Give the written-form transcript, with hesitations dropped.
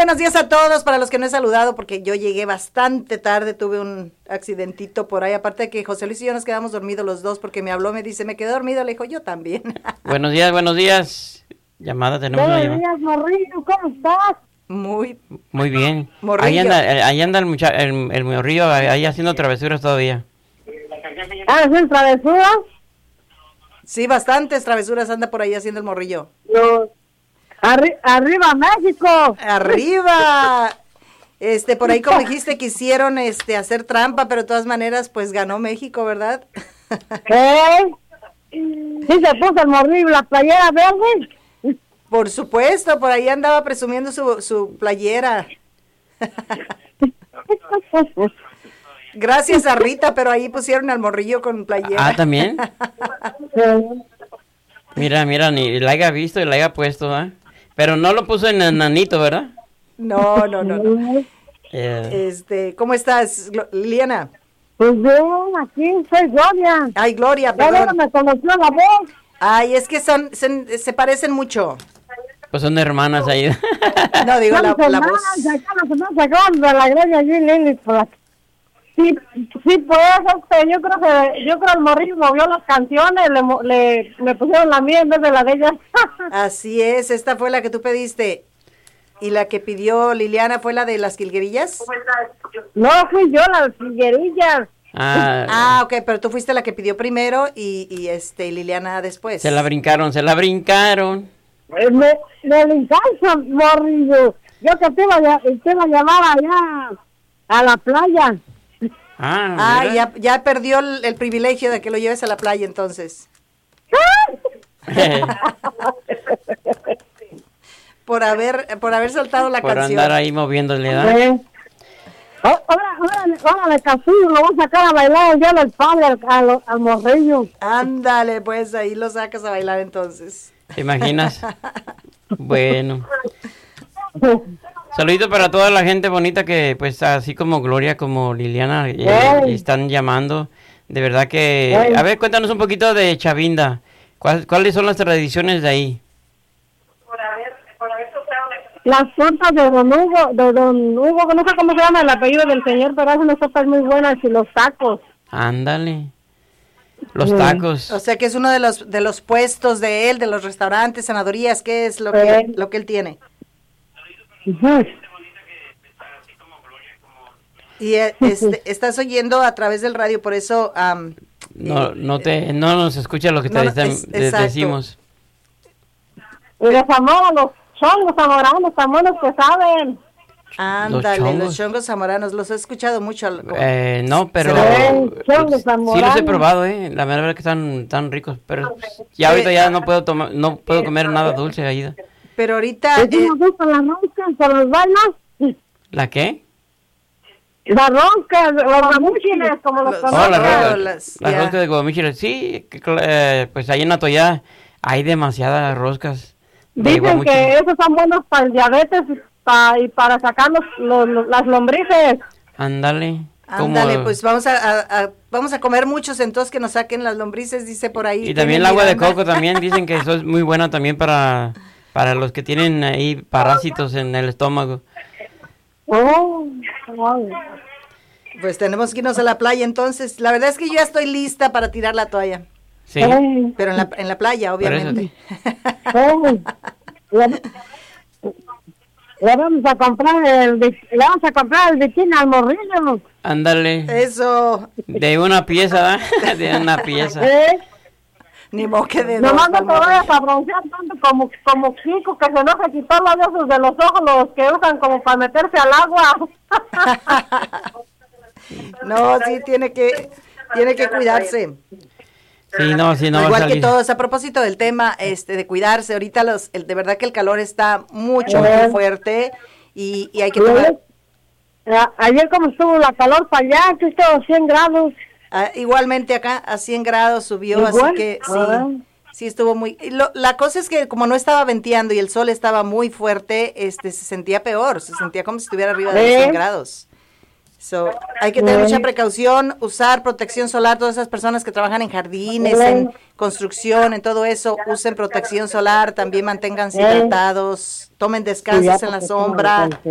buenos días a todos. Para los que no he saludado, porque yo llegué bastante tarde, tuve un accidentito por ahí. Aparte de que José Luis y yo nos quedamos dormidos los dos, porque me habló, me dice, me quedé dormido. Le dijo, yo también. Buenos días, buenos días. Tenemos una llamada. Buenos días, Morrillo, ¿cómo estás? Muy bien. Morrillo. Ahí anda el morrillo, ahí haciendo travesuras todavía. ¿Hacen travesuras? Sí, bastantes travesuras anda por ahí haciendo el morrillo. No. ¡Arriba, México! ¡Arriba! Por ahí como dijiste, quisieron hacer trampa, pero de todas maneras, pues ganó México, ¿verdad? ¿Qué? ¿Sí se puso el morrillo la playera verde? Por supuesto, por ahí andaba presumiendo su playera. Gracias a Rita, pero ahí pusieron al morrillo con playera. Ah, ¿también? Mira, ni la haya visto y la haya puesto, ¿eh? Pero no lo puso en enanito, ¿verdad? No. ¿Cómo estás, Liliana? Pues bien, aquí soy Gloria. Ay, Gloria, Ya perdón. me conoció la voz. Ay, es que se parecen mucho. Pues son hermanas ahí. No, digo la voz. Acá nos hemos sacado de la Gloria allí, Lili. Sí, pues, yo creo el morrillo movió las canciones, le pusieron la mía en vez de la de ella. Así es, esta fue la que tú pediste. ¿Y la que pidió Liliana fue la de las jilguerillas? No, fui yo, las jilguerillas. Ok, pero tú fuiste la que pidió primero y Liliana después. Se la brincaron. Me encanta, morrillo. Yo que te iba a llevar allá a la playa. Ya perdió el privilegio de que lo lleves a la playa entonces. por haber soltado la por canción. Por andar ahí moviéndole, ¿verdad? Ahora de Casillo lo voy a sacar a bailar ya del padre al morrillo. Ándale, pues ahí lo sacas a bailar entonces. ¿Te imaginas? Bueno. Saludito para toda la gente bonita que, pues, así como Gloria, como Liliana, están llamando. De verdad que... A ver, cuéntanos un poquito de Chavinda. ¿Cuáles son las tradiciones de ahí? Las tortas de Don Hugo, no sé cómo se llama el apellido del señor, pero hacen unas tortas muy buenas y los tacos. Ándale. Los tacos. O sea que es uno de los puestos de él, de los restaurantes, sanadorías, ¿qué es lo que él tiene? Y estás oyendo a través del radio, por eso no nos escucha lo que te decimos. Y les amor a los chongos zamoranos, tan buenos que saben. Ándale, los chongos zamoranos, los he escuchado mucho. No, pero sí los he probado, la verdad es que están tan ricos, pero ya ahorita ya no puedo comer nada dulce ahí. Pero ahorita... ¿Me gustan las roscas con los bailas? ¿La qué? Las roscas, los guamíchiles, como los conocen. Las roscas de guamíchiles, sí, pues ahí en Atoyá hay demasiadas roscas. Dicen que esos son buenos para el diabetes y para sacar las lombrices. Ándale, pues vamos a comer muchos entonces que nos saquen las lombrices, dice por ahí. Y también el agua de coco también, dicen que eso es muy bueno también para los que tienen ahí parásitos en el estómago. Pues tenemos que irnos a la playa entonces. La verdad es que yo ya estoy lista para tirar la toalla. Sí. Pero en la playa, obviamente. Le vamos a comprar el bikini al morrillo. Ándale. Eso. De una pieza, ¿verdad? De una pieza. Ni modo que de dos. Nomás no te vayas a broncear tanto como Chico, que se enoja quitar los dedos de los ojos, los que usan como para meterse al agua. No, sí, tiene que cuidarse. Sí, no igual que todos. A propósito del tema de cuidarse, ahorita de verdad que el calor está muy fuerte y hay que tomar... Ayer como estuvo la calor para allá, que estuvo 100 grados. Igualmente acá a 100 grados subió, ¿Igual? Así que sí estuvo muy... La cosa es que como no estaba venteando y el sol estaba muy fuerte, se sentía peor, se sentía como si estuviera arriba de los 100 grados. Hay que tener mucha precaución, usar protección solar. Todas esas personas que trabajan en jardines, en construcción, en todo eso, usen protección solar. También manténganse hidratados, tomen descansos en la sombra.